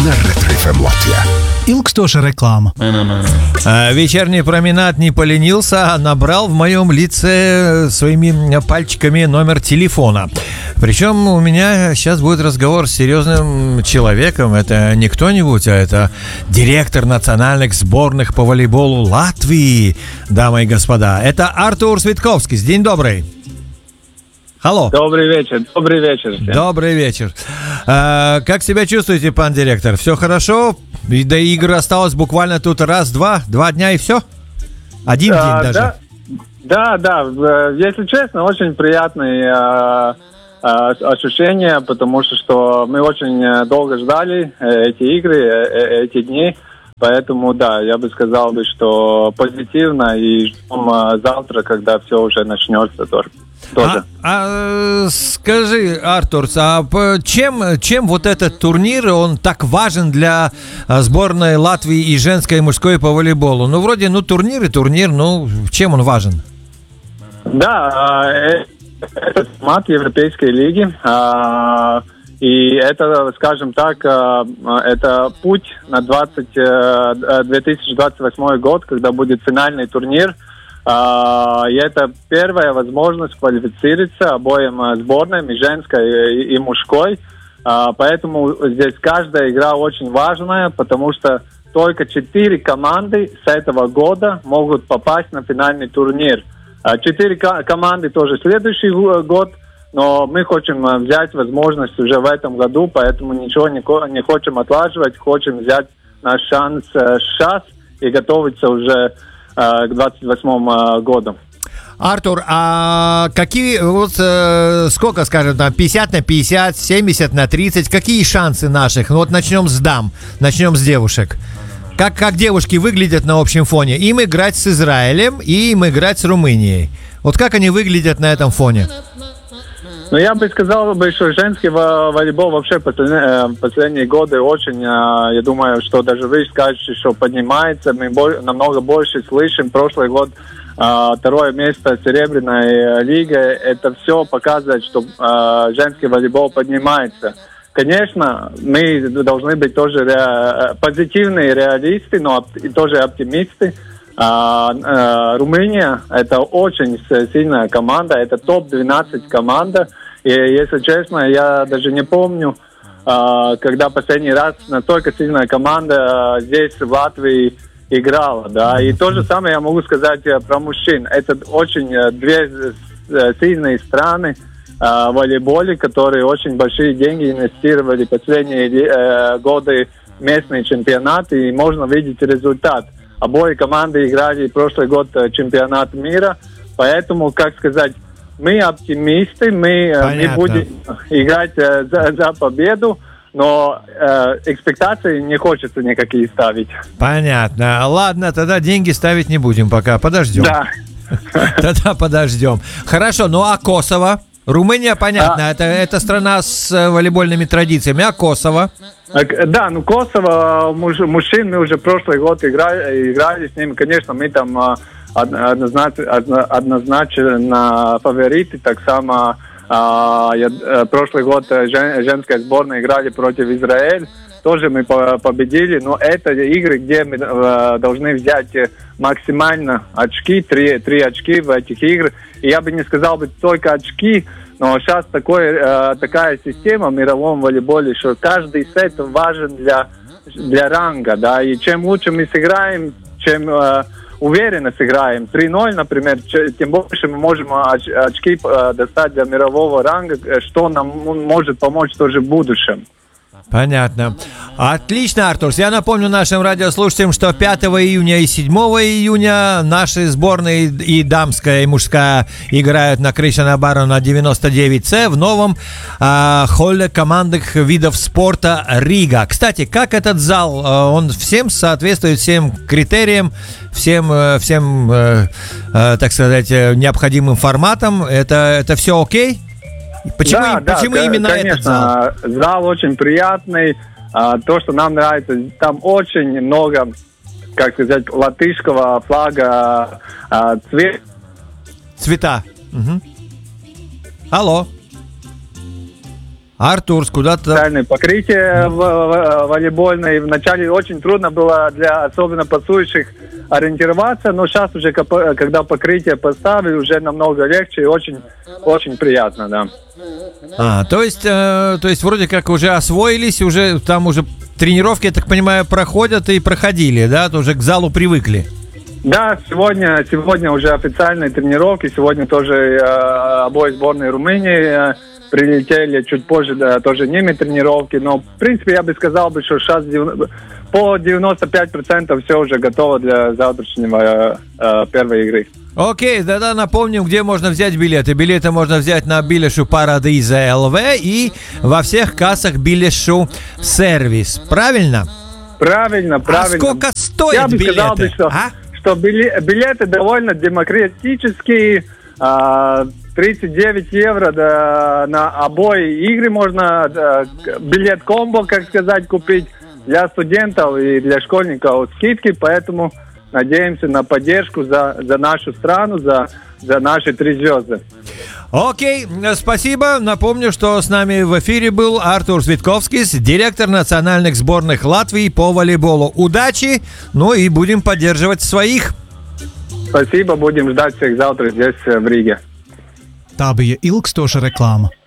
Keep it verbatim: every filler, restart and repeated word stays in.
на Ретро-эф эм Латвия. Ilgstoša реклама. Вечерний променад не поленился, а набрал в моем лице своими пальчиками номер телефона. Причем у меня сейчас будет разговор с серьезным человеком. Это не кто-нибудь, а это директор национальных сборных по волейболу Латвии, дамы и господа. Это Артур Свитковский. День добрый. Алло. Добрый вечер, добрый вечер. Всем. Добрый вечер. А, как себя чувствуете, пан директор? Все хорошо? И до игр осталось буквально тут раз-два, два дня и все? Один а, день даже? Да, да, да. Если честно, очень приятные а, а, ощущения, потому что, что мы очень долго ждали эти игры, эти дни. Поэтому, да, я бы сказал, что позитивно и ждем завтра, когда все уже начнется тоже. Тоже. А, а скажи, Артур, а чем, чем вот этот турнир, он так важен для сборной Латвии и женской, и мужской по волейболу? Ну, вроде, ну, турнир и турнир, ну, чем он важен? Да, это формат Европейской лиги, и это, скажем так, это путь на две тысячи двадцать восьмой год, когда будет финальный турнир. Uh, и это первая возможность квалифицироваться обоим сборным, и женской, и, и мужской. Uh, поэтому здесь каждая игра очень важная, потому что только четыре команды с этого года могут попасть на финальный турнир. Четыре uh, ко- команды тоже следующий год, но мы хотим взять возможность уже в этом году, поэтому ничего не, не хотим отлаживать, хотим взять наш шанс uh, сейчас и готовиться уже к двадцать восьмому году. Артур, а какие, вот э, сколько, скажем, там, пятьдесят на пятьдесят, семьдесят на тридцать, какие шансы наших? Ну вот начнем с дам, начнем с девушек. Как, как девушки выглядят на общем фоне? Им играть с Израилем и им играть с Румынией. Вот как они выглядят на этом фоне? Ну, я бы сказал, что женский волейбол вообще последние, последние годы очень, я думаю, что даже вы скажете, что поднимается, мы намного больше слышим. Прошлый год второе место Серебряной лиги, это все показывает, что женский волейбол поднимается. Конечно, мы должны быть тоже ре... позитивные реалисты, но и тоже оптимисты. А, а, Румыния – это очень сильная команда, это топ двенадцать команда. И, если честно, я даже не помню, а, когда последний раз настолько сильная команда а, здесь, в Латвии, играла. Да? И то же самое я могу сказать про мужчин. Это очень две сильные страны а, в волейболе, которые очень большие деньги инвестировали в последние а, годы в местные чемпионаты, и можно видеть результат. Обе команды играли прошлый год чемпионат мира, поэтому, как сказать, мы оптимисты, мы, мы будем играть за, за победу, но э, экспектации не хочется никакие ставить. Понятно. Ладно, тогда деньги ставить не будем пока, подождем. Да. Тогда подождем. Хорошо, ну а Косово? Румыния, понятно, а... это, это страна с волейбольными традициями, а Косово? Да, ну Косово, муж, мужчин мы уже прошлый год играли, играли с ними, конечно, мы там однозначно, однозначно фавориты, так само я, прошлый год жен, женская сборная играли против Израиля, тоже мы победили, но это игры, где мы должны взять максимально очки, три, три очки в этих играх. И я бы не сказал бы только очки, но сейчас такой, такая система в мировом волейболе, что каждый сет важен для, для ранга, да, и чем лучше мы сыграем, чем уверенно сыграем, три ноль, например, тем больше мы можем оч, очки достать для мирового ранга, что нам может помочь тоже в будущем. Понятно. Отлично, Артур. Я напомню нашим радиослушателям, что пятого июня и седьмого июня наши сборные и дамская, и мужская играют на Кришна Бару на девяносто девять С в новом э, холле командных видов спорта Рига. Кстати, как этот зал? Он всем соответствует всем критериям, всем, всем э, э, так сказать, необходимым форматам. Это, это все окей? Почему, да, почему да, именно конечно, этот зал? Зал очень приятный. А, то, что нам нравится, там очень много, как сказать, латышского флага, а, цвет. Цвета. Угу. Алло. Артур, куда-то... Специальное покрытие в, в, волейбольное. Вначале очень трудно было для особенно пасующих ориентироваться, но сейчас уже, когда покрытие поставили, уже намного легче и очень, очень приятно, да. А, то есть, э, то есть вроде как уже освоились, уже там уже тренировки, я так понимаю, проходят и проходили, да? То уже к залу привыкли. Да, сегодня, сегодня уже официальные тренировки, сегодня тоже э, обои сборные Румынии э, прилетели, чуть позже, да, тоже ними тренировки, но в принципе я бы сказал, бы, что сейчас по девяносто пять процентов все уже готово для завтрашнего э, первой игры. Окей, тогда напомним, где можно взять билеты. Билеты можно взять на Билешу Парадиза ЛВ и во всех кассах Билешу Сервис. Правильно? Правильно, правильно. А сколько стоят я бы билеты? Сказал, бы, что, а? что билеты довольно демократические. тридцать девять евро да, на обои игры можно да, билет-комбо, как сказать, купить для студентов и для школьников скидки, поэтому надеемся на поддержку за, за нашу страну, за, за наши три звезды. Окей, спасибо. Напомню, что с нами в эфире был Артур Свитковский, директор национальных сборных Латвии по волейболу. Удачи, ну и будем поддерживать своих. Спасибо, будем ждать всех завтра здесь в Риге. Tā bija ilgstoša reklāma.